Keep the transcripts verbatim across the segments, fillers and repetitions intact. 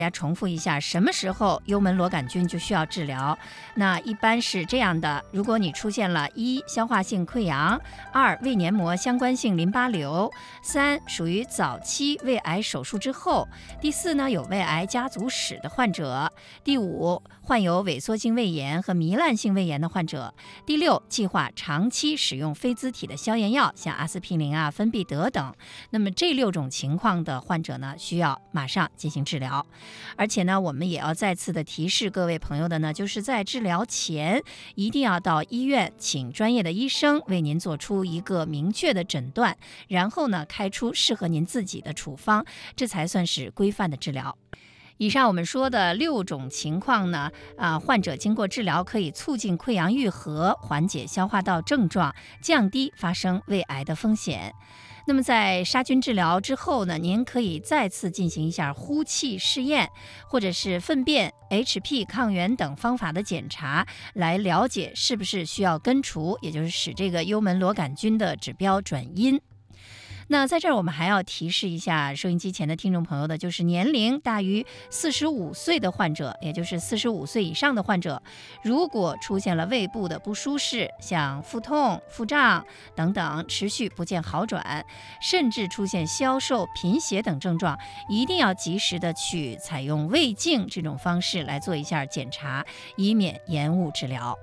大家重复一下，什么时候幽门螺杆菌就需要治疗？那一般是这样的：如果你出现了一消化性溃疡，二胃黏膜相关性淋巴瘤，三属于早期胃癌手术之后，第四呢有胃癌家族史的患者，第五患有萎缩性胃炎和糜烂性胃炎的患者，第六计划长期使用非甾体的消炎药，像阿司匹林啊、芬必得等。那么这六种情况的患者呢，需要马上进行治疗。而且呢，我们也要再次的提示各位朋友的呢，就是在治疗前一定要到医院请专业的医生为您做出一个明确的诊断，然后呢开出适合您自己的处方，这才算是规范的治疗。以上我们说的六种情况呢，啊，患者经过治疗可以促进溃疡愈合，缓解消化道症状，降低发生胃癌的风险。那么在杀菌治疗之后呢，您可以再次进行一下呼气试验，或者是粪便、H P 抗原等方法的检查，来了解是不是需要根除，也就是使这个幽门螺杆菌的指标转阴。那在这儿我们还要提示一下收音机前的听众朋友的，就是年龄大于四十五岁的患者，也就是四十五岁以上的患者，如果出现了胃部的不舒适，像腹痛、腹胀等等，持续不见好转，甚至出现消瘦、贫血等症状，一定要及时的去采用胃镜这种方式来做一下检查，以免延误治疗。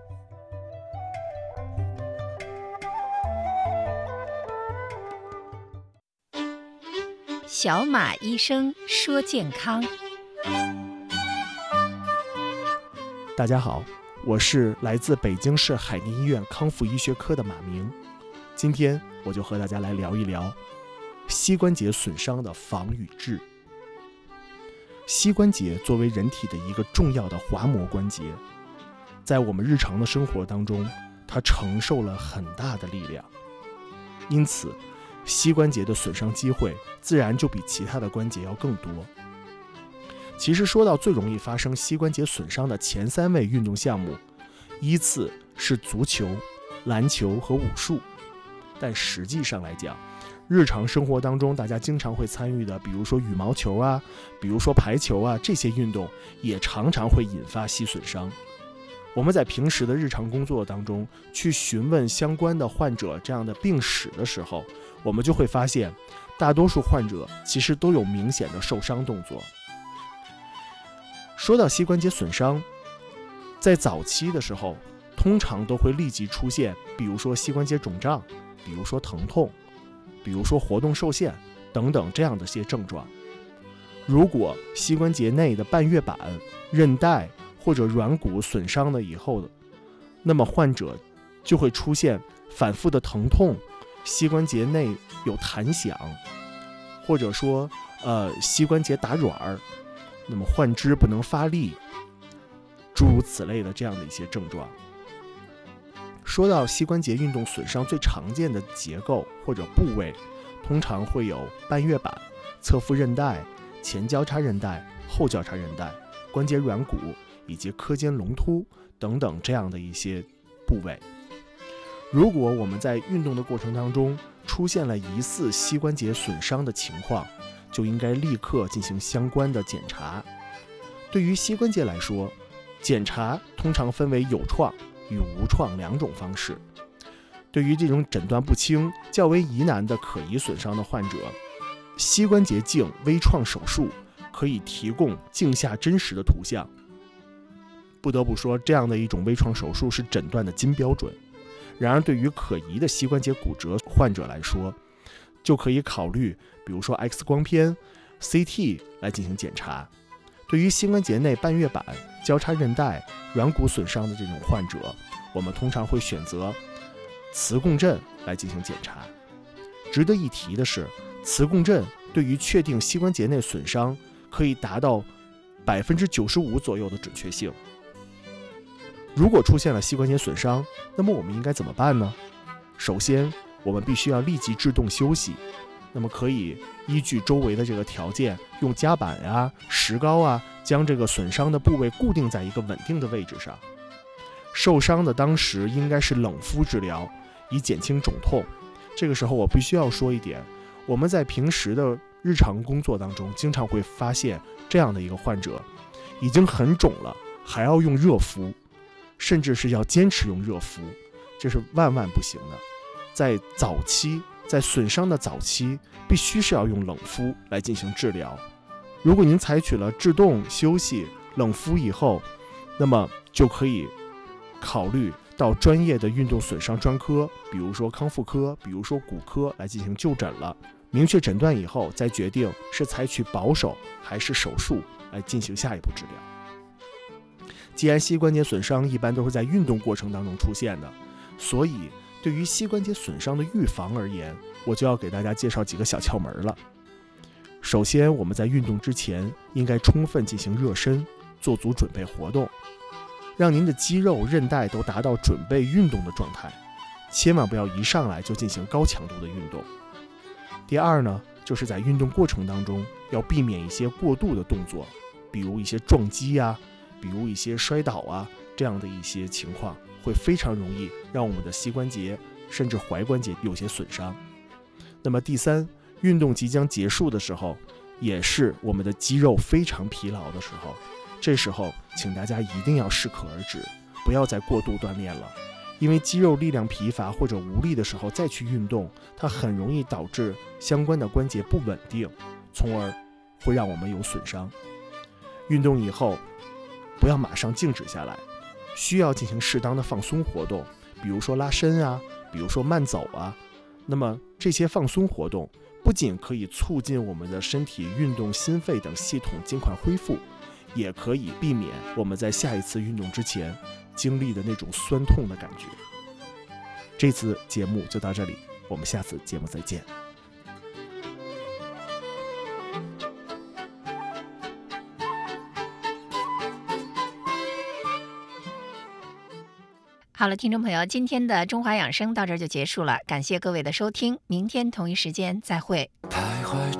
小马医生说健康。 大家好，我是来自北京市海淀医院康复医学科的马明。今天我就和大家来聊一聊膝关节损伤的防与治。膝关节作为人体的一个重要的滑膜关节，在我们日常的生活当中，它承受了很大的力量，因此膝关节的损伤机会自然就比其他的关节要更多。其实说到最容易发生膝关节损伤的前三位运动项目，依次是足球、篮球和武术。但实际上来讲，日常生活当中大家经常会参与的，比如说羽毛球啊，比如说排球啊，这些运动也常常会引发膝损伤。我们在平时的日常工作当中去询问相关的患者这样的病史的时候，我们就会发现，大多数患者其实都有明显的受伤动作。说到膝关节损伤，在早期的时候，通常都会立即出现，比如说膝关节肿胀，比如说疼痛，比如说活动受限等等这样的些症状。如果膝关节内的半月板、韧带或者软骨损伤了以后，那么患者就会出现反复的疼痛，膝关节内有弹响，或者说呃膝关节打软儿，那么患肢不能发力，诸如此类的这样的一些症状。说到膝关节运动损伤最常见的结构或者部位，通常会有半月板、侧副韧带、前交叉韧带、后交叉韧带、关节软骨以及髁间隆突等等这样的一些部位。如果我们在运动的过程当中出现了疑似膝关节损伤的情况，就应该立刻进行相关的检查。对于膝关节来说，检查通常分为有创与无创两种方式。对于这种诊断不清、较为疑难的可疑损伤的患者，膝关节镜微创手术可以提供镜下真实的图像。不得不说，这样的一种微创手术是诊断的金标准。然而对于可疑的膝关节骨折患者来说，就可以考虑比如说 X 光片、C T 来进行检查。对于膝关节内半月板、交叉韧带、软骨损伤的这种患者，我们通常会选择磁共振来进行检查。值得一提的是，磁共振对于确定膝关节内损伤可以达到百分之九十五左右的准确性。如果出现了膝关节损伤，那么我们应该怎么办呢？首先，我们必须要立即制动休息。那么可以依据周围的这个条件，用夹板呀、石膏啊，将这个损伤的部位固定在一个稳定的位置上。受伤的当时应该是冷敷治疗，以减轻肿痛。这个时候我必须要说一点，我们在平时的日常工作当中经常会发现这样的一个患者，已经很肿了，还要用热敷，甚至是要坚持用热敷，这是万万不行的。在早期，在损伤的早期，必须是要用冷敷来进行治疗。如果您采取了制动、休息、冷敷以后，那么就可以考虑到专业的运动损伤专科，比如说康复科，比如说骨科来进行就诊了。明确诊断以后，再决定是采取保守还是手术来进行下一步治疗。既然膝关节损伤一般都是在运动过程当中出现的，所以对于膝关节损伤的预防而言，我就要给大家介绍几个小窍门了。首先，我们在运动之前应该充分进行热身，做足准备活动，让您的肌肉韧带都达到准备运动的状态，千万不要一上来就进行高强度的运动。第二呢，就是在运动过程当中要避免一些过度的动作，比如一些撞击啊，比如一些摔倒啊，这样的一些情况会非常容易让我们的膝关节甚至踝关节有些损伤。那么第三，运动即将结束的时候，也是我们的肌肉非常疲劳的时候，这时候请大家一定要适可而止，不要再过度锻炼了。因为肌肉力量疲乏或者无力的时候再去运动，它很容易导致相关的关节不稳定，从而会让我们有损伤。运动以后不要马上静止下来，需要进行适当的放松活动，比如说拉伸啊，比如说慢走啊。那么这些放松活动不仅可以促进我们的身体运动心肺等系统尽快恢复，也可以避免我们在下一次运动之前经历的那种酸痛的感觉。这次节目就到这里，我们下次节目再见。 好了，听众朋友，今天的中华养生到这儿就结束了，感谢各位的收听，明天同一时间再会。